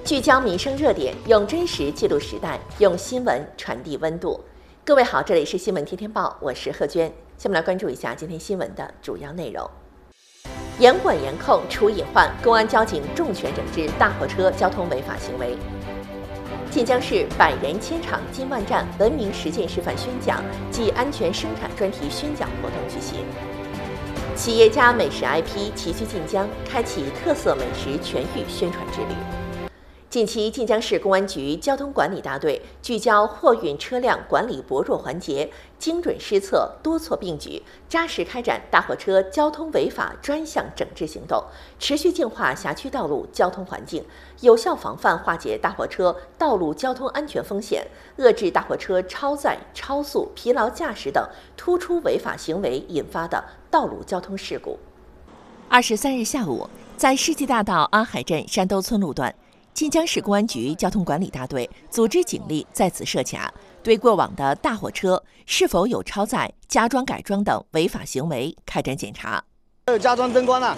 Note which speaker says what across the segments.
Speaker 1: 聚焦民生热点，用真实记录时代，用新闻传递温度。各位好，这里是新闻天天报，我是贺娟。下面来关注一下今天新闻的主要内容。严管严控除隐患，公安交警重拳整治大货车交通违法行为。晋江市百人千场金万站文明实践示范宣讲暨安全生产专题宣讲活动举行。企业家美食 IP 齐聚晋江，开启特色美食全域宣传之旅。近期，晋江市公安局交通管理大队聚焦货运车辆管理薄弱环节，精准施策，多措并举，扎实开展大货车交通违法专项整治行动，持续净化辖区道路交通环境，有效防范化解大货车道路交通安全风险，遏制大货车超载、超速、疲劳驾驶等突出违法行为引发的道路交通事故。23日下午，在世纪大道阿海镇山兜村路段，晋江市公安局交通管理大队组织警力在此设卡，对过往的大货车是否有超载、加装改装等违法行为开展检查。
Speaker 2: 还有加装灯光啊？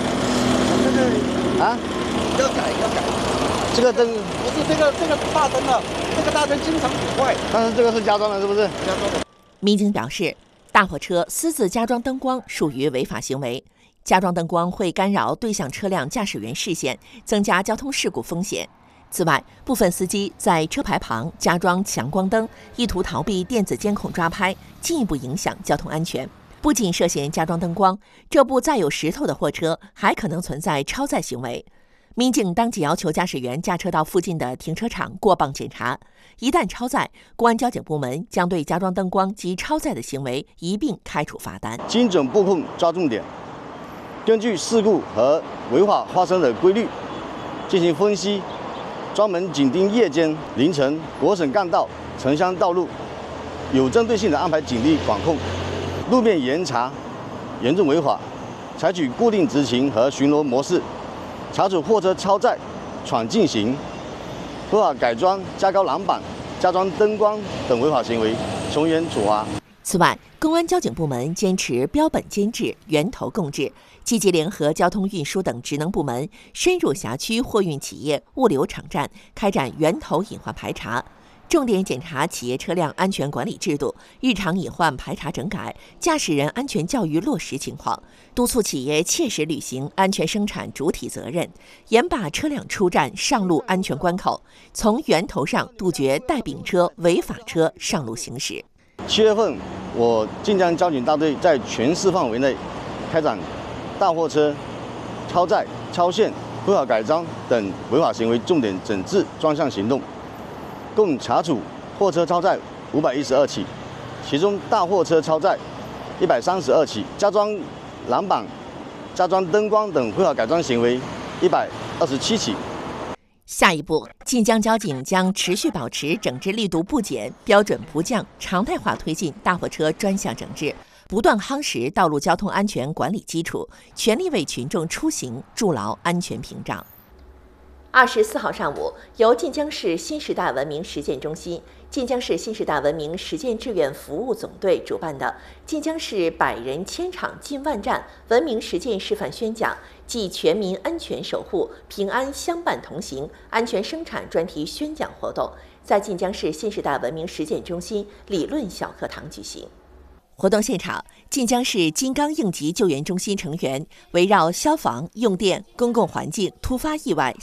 Speaker 3: 要改。
Speaker 2: 这个灯
Speaker 3: 不是这个大灯了，这个大灯经常腐坏。
Speaker 2: 但是这个是加装的，是不是？
Speaker 3: 加装的。
Speaker 1: 民警表示，大货车私自加装灯光属于违法行为。加装灯光会干扰对向车辆驾驶员视线，增加交通事故风险。此外，部分司机在车牌旁加装强光灯，意图逃避电子监控抓拍，进一步影响交通安全。不仅涉嫌加装灯光，这部载有石头的货车还可能存在超载行为。民警当即要求驾驶员驾车到附近的停车场过磅检查，一旦超载，公安交警部门将对加装灯光及超载的行为一并开处罚单。
Speaker 2: 精准布控抓重点，根据事故和违法发生的规律进行分析，专门紧盯夜间、凌晨国省干道、城乡道路，有针对性地安排警力管控，路面严查，严重违法，采取固定执勤和巡逻模式，查处货车超载、闯禁行、非法改装、加高栏板、加装灯光等违法行为，从严处罚。
Speaker 1: 此外，公安交警部门坚持标本兼治、源头共治，积极联合交通运输等职能部门，深入辖区货运企业物流场站，开展源头隐患排查，重点检查企业车辆安全管理制度、日常隐患排查整改、驾驶人安全教育落实情况，督促企业切实履行安全生产主体责任，严把车辆出站上路安全关口，从源头上杜绝带丙车、违法车上路行驶。
Speaker 2: 7月份，我晋江交警大队在全市范围内开展大货车超载、超限、非法改装等违法行为重点整治专项行动，共查处货车超载512起，其中大货车超载132起，加装栏板、加装灯光等非法改装行为127起。
Speaker 1: 下一步，晋江交警将持续保持整治力度不减、标准不降，常态化推进大货车专项整治，不断夯实道路交通安全管理基础，全力为群众出行筑牢安全屏障。24号上午，由晋江市新时代文明实践中心、晋江市新时代文明实践志愿服务总队主办的晋江市百人千场近万站文明实践示范宣讲暨全民安全守护、平安相伴同行、安全生产专题宣讲活动，在晋江市新时代文明实践中心理论小课堂举行。活动现场，晋江市金刚应急救援中心成员围绕消防、用电、公共环境、突发意外